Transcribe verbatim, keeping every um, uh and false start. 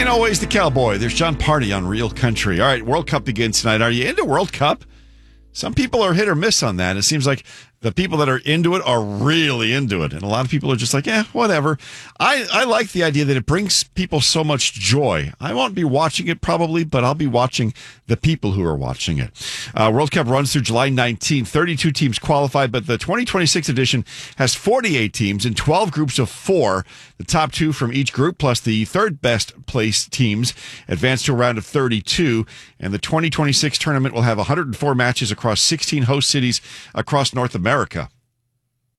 Ain't always the cowboy. There's John Party on Real Country. All right, World Cup begins tonight. Are you into World Cup? Some people are hit or miss on that. It seems like the people that are into it are really into it. And a lot of people are just like, eh, whatever. I, I like the idea that it brings people so much joy. I won't be watching it probably, but I'll be watching the people who are watching it. Uh, World Cup runs through July nineteenth. thirty-two teams qualified, but the twenty twenty-six edition has forty-eight teams in twelve groups of four. The top two from each group, plus the third best placed teams, advance to a round of thirty-two. And the twenty twenty-six tournament will have one hundred four matches across sixteen host cities across North America.